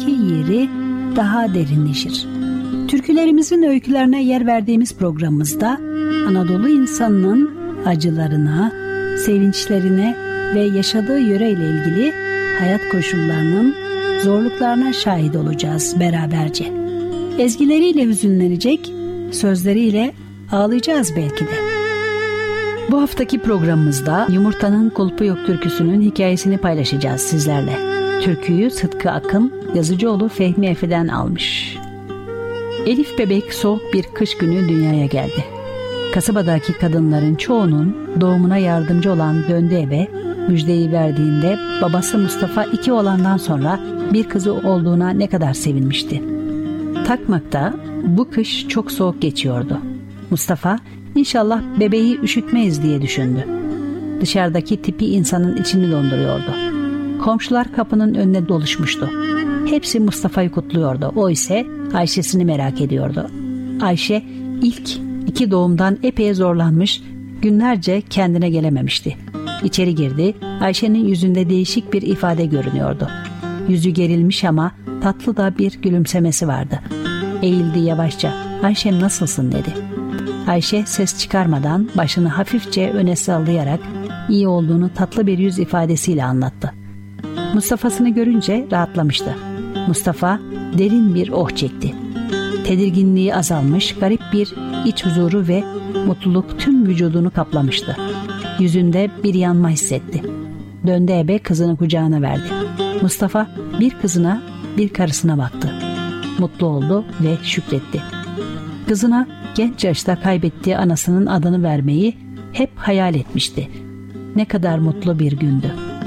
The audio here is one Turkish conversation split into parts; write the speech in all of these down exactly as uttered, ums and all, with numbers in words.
kalpteki yeri daha derinleşir. Türkülerimizin öykülerine yer verdiğimiz programımızda Anadolu insanının acılarına, sevinçlerine ve yaşadığı yöreyle ilgili hayat koşullarının zorluklarına şahit olacağız beraberce. Ezgileriyle hüzünlenecek, sözleriyle ağlayacağız belki de. Bu haftaki programımızda Yumurtanın Kulpu Yok türküsünün hikayesini paylaşacağız sizlerle. Türküyü Sıtkı Akın, Yazıcıoğlu Fehmi Efe'den almış. Elif bebek soğuk bir kış günü dünyaya geldi. Kasabadaki kadınların çoğunun doğumuna yardımcı olan döndü eve, müjdeyi verdiğinde babası Mustafa iki oğlandan sonra bir kızı olduğuna ne kadar sevinmişti. Takmak'ta bu kış çok soğuk geçiyordu. Mustafa inşallah bebeği üşütmeyiz diye düşündü. Dışarıdaki tipi insanın içini donduruyordu. Komşular kapının önüne doluşmuştu. Hepsi Mustafa'yı kutluyordu. O ise Ayşe'sini merak ediyordu. Ayşe ilk iki doğumdan epey zorlanmış, günlerce kendine gelememişti. İçeri girdi. Ayşe'nin yüzünde değişik bir ifade görünüyordu. Yüzü gerilmiş ama tatlı da bir gülümsemesi vardı. Eğildi yavaşça. "Ayşe, nasılsın?" dedi. Ayşe ses çıkarmadan başını hafifçe öne sallayarak iyi olduğunu tatlı bir yüz ifadesiyle anlattı. Mustafa'sını görünce rahatlamıştı. Mustafa derin bir oh çekti. Tedirginliği azalmış, garip bir iç huzuru ve mutluluk tüm vücudunu kaplamıştı. Yüzünde bir yanma hissetti. Döndü ebe, kızını kucağına verdi. Mustafa bir kızına bir karısına baktı. Mutlu oldu ve şükretti. Kızına genç yaşta kaybettiği anasının adını vermeyi hep hayal etmişti. Ne kadar mutlu bir gündü.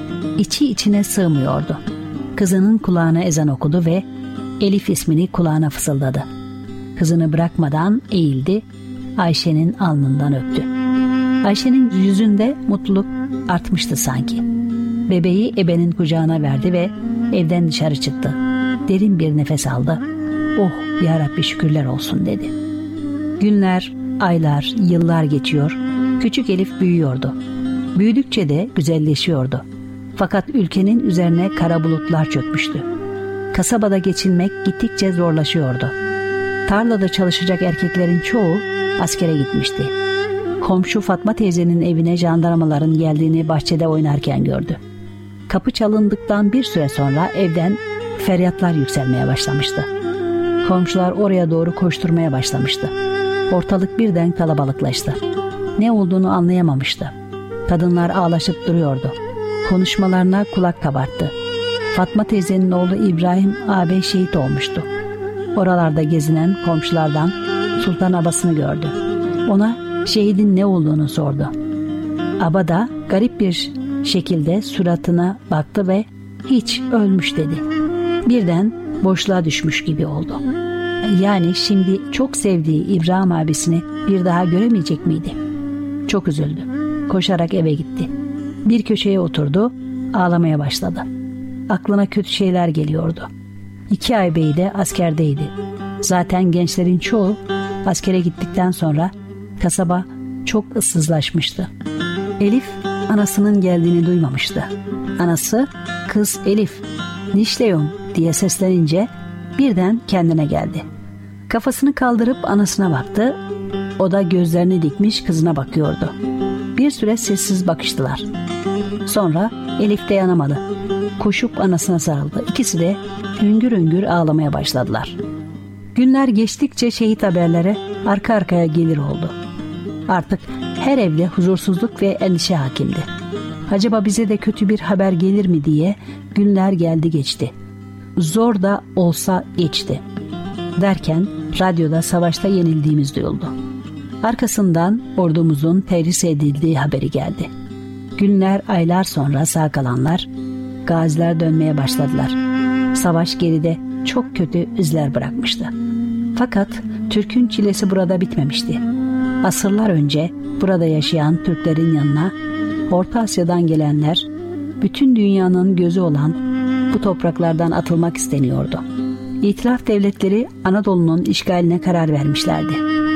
İçi içine sığmıyordu. Kızının kulağına ezan okudu ve Elif ismini kulağına fısıldadı. Kızını bırakmadan eğildi, Ayşe'nin alnından öptü. Ayşe'nin yüzünde mutluluk artmıştı sanki. Bebeği ebenin kucağına verdi ve evden dışarı çıktı. Derin bir nefes aldı. "Oh ya Rabbi, şükürler olsun" dedi. Günler, aylar, yıllar geçiyor. Küçük Elif büyüyordu. Büyüdükçe de güzelleşiyordu. Fakat ülkenin üzerine kara bulutlar çökmüştü. Kasabada geçinmek gittikçe zorlaşıyordu. Tarlada çalışacak erkeklerin çoğu askere gitmişti. Komşu Fatma teyzenin evine jandarmaların geldiğini bahçede oynarken gördü. Kapı çalındıktan bir süre sonra evden feryatlar yükselmeye başlamıştı. Komşular oraya doğru koşturmaya başlamıştı. Ortalık birden kalabalıklaştı. Ne olduğunu anlayamamıştı. Kadınlar ağlaşıp duruyordu. Konuşmalarına kulak kabarttı. Fatma teyzenin oğlu İbrahim ağabey şehit olmuştu. Oralarda gezinen komşulardan Sultan abasını gördü. Ona şehidin ne olduğunu sordu. Aba da garip bir şekilde suratına baktı ve "Hiç, ölmüş" dedi. Birden boşluğa düşmüş gibi oldu. Yani şimdi çok sevdiği İbrahim abisini bir daha göremeyecek miydi? Çok üzüldü. Koşarak eve gitti. Bir köşeye oturdu, ağlamaya başladı. Aklına kötü şeyler geliyordu. İki ay bey de askerdeydi. Zaten gençlerin çoğu askere gittikten sonra kasaba çok ıssızlaşmıştı. Elif anasının geldiğini duymamıştı. Anası "Kız Elif, nişleyon" diye seslenince birden kendine geldi. Kafasını kaldırıp anasına baktı. O da gözlerini dikmiş kızına bakıyordu. Bir süre sessiz bakıştılar. Sonra Elif dayanamadı. Koşup anasına sarıldı. İkisi de hüngür hüngür ağlamaya başladılar. Günler geçtikçe şehit haberleri arka arkaya gelir oldu. Artık her evde huzursuzluk ve endişe hakimdi. Acaba bize de kötü bir haber gelir mi diye günler geldi geçti. Zor da olsa geçti. Derken radyoda savaşta yenildiğimiz duyuldu. Arkasından ordumuzun terhis edildiği haberi geldi. Günler, aylar sonra sağ kalanlar, gaziler dönmeye başladılar. Savaş geride çok kötü izler bırakmıştı. Fakat Türk'ün çilesi burada bitmemişti. Asırlar önce burada yaşayan Türklerin yanına Orta Asya'dan gelenler, bütün dünyanın gözü olan bu topraklardan atılmak isteniyordu. İtilaf devletleri Anadolu'nun işgaline karar vermişlerdi.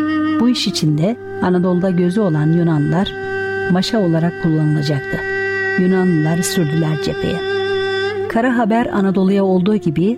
Bu iş içinde Anadolu'da gözü olan Yunanlılar maşa olarak kullanılacaktı. Yunanlılar sürdüler cepheye. Kara haber Anadolu'ya olduğu gibi